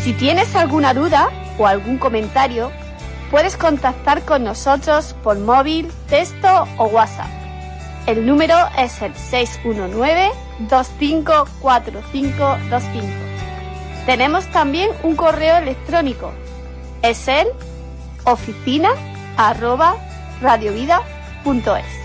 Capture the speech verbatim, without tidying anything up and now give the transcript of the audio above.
Si tienes alguna duda o algún comentario, puedes contactar con nosotros por móvil, texto o WhatsApp. El número es el seis uno nueve, dos cinco cuatro cinco dos cinco. Tenemos también un correo electrónico. Es el oficina arroba radiovida punto es.